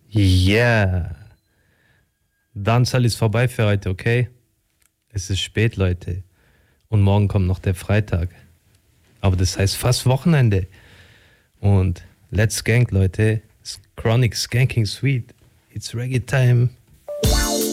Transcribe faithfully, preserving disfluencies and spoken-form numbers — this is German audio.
Yeah. Dancehall ist vorbei für heute, okay? Es ist spät, Leute. Und morgen kommt noch der Freitag. Aber das heißt fast Wochenende. Und let's skank, Leute. It's Chronic Skanking Suite. It's Reggae Time.